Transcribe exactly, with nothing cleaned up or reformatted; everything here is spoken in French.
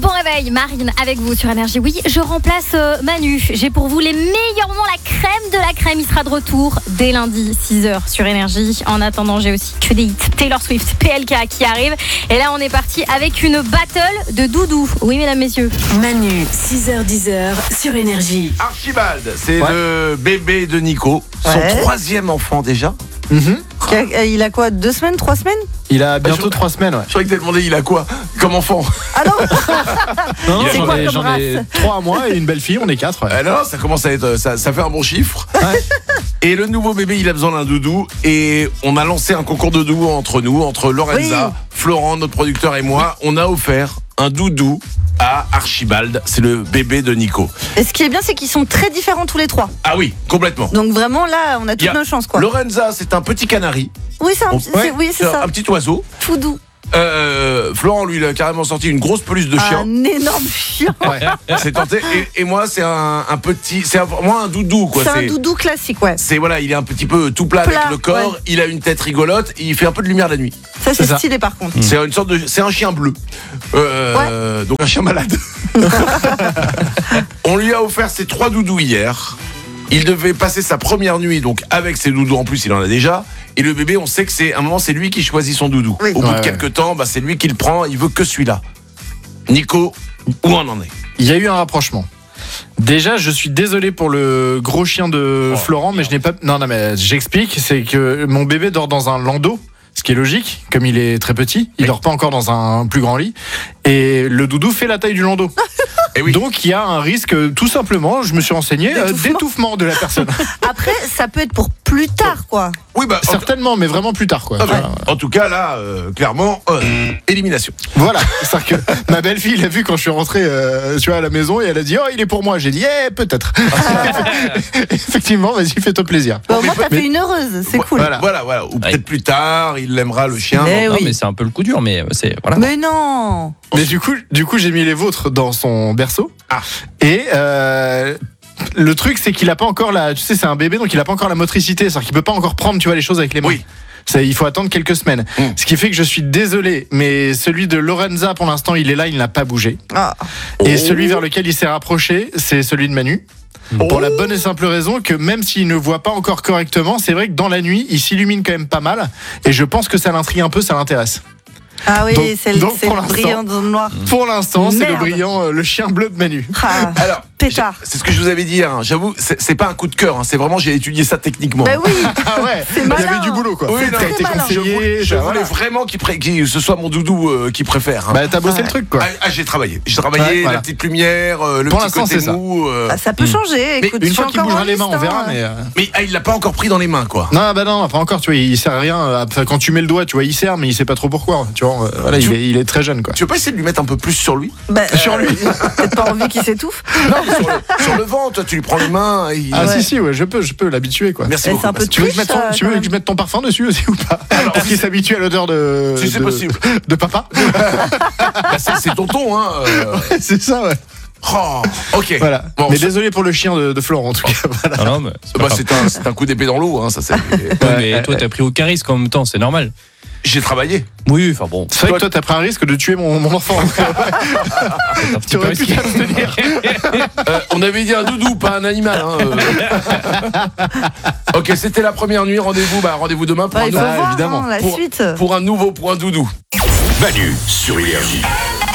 bon réveil, Marine avec vous sur Énergie. Oui, je remplace euh, Manu. J'ai pour vous les meilleurs moments, la crème de la crème. Il sera de retour dès lundi, six heures sur Énergie. En attendant, j'ai aussi que des hits. Taylor Swift, P L K qui arrive. Et là, on est parti avec une battle de doudou. Oui, mesdames, messieurs. Manu, six heures dix sur Énergie. Archibald, c'est Ouais. le bébé de Nico. Son Ouais. troisième enfant déjà. Mhm. Il a quoi, deux semaines, trois semaines? Il a bientôt je- trois semaines, ouais. Je croyais que t'as demandé il a quoi comme enfant. Ah non. Non, C'est j'en quoi ai, comme j'en ai race trois à moi et une belle fille, on est quatre. Ouais. Alors ça commence à être, ça, ça fait un bon chiffre. Ouais. Et le nouveau bébé, il a besoin d'un doudou. Et on a lancé un concours de doudou entre nous, entre Lorenza, Oui. Florent, notre producteur et moi. On a offert un doudou à Archibald. C'est le bébé de Nico. Et ce qui est bien, c'est qu'ils sont très différents tous les trois. Ah oui, complètement. Donc vraiment, là, on a toutes Il y a nos chances, quoi. Lorenza, c'est un petit canari. Oui, c'est un- On- c'est ouais, oui, c'est un, ça. un petit oiseau. Tout doux. Euh, Florent, lui, il a carrément sorti une grosse peluche de chien. Un énorme chien. C'est tenté. Et, et moi, c'est un, un petit. C'est un- moi un doudou, quoi. C'est un doudou classique, ouais. C'est voilà, il est un petit peu tout plat, Plat, avec le corps. ouais. Il a une tête rigolote. Et il fait un peu de lumière la nuit. Ça, c'est C'est ça. stylé, par contre. C'est une sorte de. C'est un chien bleu. Euh, Donc un chien malade. On lui a offert ses trois doudous hier. Il devait passer sa première nuit donc avec ses doudous. En plus, il en a déjà. Et le bébé, on sait que c'est à un moment, c'est lui qui choisit son doudou. Oui. Au bout Ouais, de ouais. quelques temps, bah, c'est lui qui le prend. Il veut que celui-là. Nico, où on en est? Il y a eu un rapprochement. Déjà, je suis désolé pour le gros chien de Oh, Florent, mais je n'ai pas. Non, non, mais j'explique. C'est que mon bébé dort dans un landau, ce qui est logique, comme il est très petit. Il Oui. dort pas encore dans un plus grand lit. Et le doudou fait la taille du landau. Eh oui. Donc, il y a un risque, tout simplement, je me suis renseigné, euh, D'étouffement. d'étouffement de la personne. Après, ça peut être pour plus tard, quoi. Oui, bah. en- Certainement, mais vraiment plus tard, quoi. Ah bah, Enfin, en tout cas, là, euh, clairement, euh, élimination. Voilà, c'est-à-dire que ma belle-fille l'a vu quand je suis rentré euh, tu vois, à la maison et elle a dit « Oh, il est pour moi ». J'ai dit « Eh, peut-être ». Effectivement, vas-y, fais-toi plaisir. Bah, au moins, mais- t'as fait une heureuse. C'est Vo- cool. Voilà. Voilà, voilà. Ou peut-être plus tard, il l'aimera, le chien. Eh Non, oui. mais c'est un peu le coup dur, mais c'est voilà. Mais non. Mais du coup, du coup, j'ai mis les vôtres dans son berceau. Ah. Et euh, le truc, c'est qu'il a pas encore la... Tu sais, c'est un bébé, donc il a pas encore la motricité. C'est-à-dire qu'il peut pas encore prendre, tu vois, les choses avec les mains. Oui. Ça, il faut attendre quelques semaines. Mm. Ce qui fait que je suis désolé, mais celui de Lorenza, pour l'instant, il est là, il n'a pas bougé. Ah. Et Oh. celui vers lequel il s'est rapproché, c'est celui de Manu. Pour la bonne et simple raison que même s'il ne voit pas encore correctement, c'est vrai que dans la nuit, il s'illumine quand même pas mal. Et je pense que ça l'intrigue un peu, ça l'intéresse. Ah oui, Donc- c'est le, donc, c'est pour le l'instant- brillant dans le noir. Pour l'instant, c'est le Merde. brillant, euh, le chien bleu de Manu. Ah. Alors, Pétard. c'est ce que je vous avais dit hier. hein. J'avoue, c'est c'est pas un coup de cœur. hein. C'est vraiment, j'ai étudié ça techniquement. Bah oui. Ah ouais, C'est il y malin. avait du boulot, quoi. Oui, non, T'as été malin. Je conseillé. voulais, je ça, voulais voilà. vraiment qu'il pré- qu'il- ce soit mon doudou euh, qui préfère. hein. Bah, t'as bossé Ouais. le truc, quoi. Ah, ah, j'ai travaillé. J'ai travaillé, Ouais, voilà. la petite lumière, euh, le Pour petit l'instant, côté c'est ça. mou. euh, Ah, ça peut changer. Mais Écoute, Une je fois suis qu'il encore bougera en les mains, on liste, verra, hein. mais. euh, Mais ah, il l'a pas encore pris dans les mains, quoi. Non, bah non, pas encore, tu vois, il sert à rien. Enfin, quand tu mets le doigt, tu vois, il sert, mais il sait pas trop pourquoi. Tu vois, euh, voilà, il Tu- est, il est très jeune, quoi. Tu veux pas essayer de lui mettre un peu plus sur lui? Bah, Sur lui. euh, Peut-être pas envie qu'il s'étouffe. Non, mais sur, le, sur le vent, toi, tu lui prends les mains. Et il- Ah, Ouais. si, si, ouais, je peux, je peux l'habituer, quoi. Merci Eh, beaucoup. c'est un peu Parce Tu veux, que je mette, ton- Triche, tu veux euh, que je mette ton parfum dessus aussi ou pas Pour qu'il s'habitue à l'odeur de. Si c'est de- possible. De papa Bah, c'est c'est tonton, hein. euh. C'est ça, ouais. Oh, ok. Voilà. Bon, mais ça- désolé pour le chien de, de Florent, en tout cas. Voilà. Non, non, mais c'est pas Bah, grave. c'est un, c'est un coup d'épée dans l'eau, hein, ça c'est. Ouais, mais toi, t'as pris aucun risque en même temps, c'est normal. J'ai travaillé. Oui, enfin bon. C'est vrai que toi, t'as pris un risque de tuer mon, mon enfant. c'est un petit Tu peu aurais pu risqué. t'abstenir. Euh, on avait dit un doudou, pas un animal. Hein, euh. Ok, c'était la première nuit. Rendez-vous, bah, rendez-vous demain pour, Bah, un, il faut Ah, voir évidemment. hein, la Pour- suite. pour un nouveau, pour un doudou. Manu sur Énergie.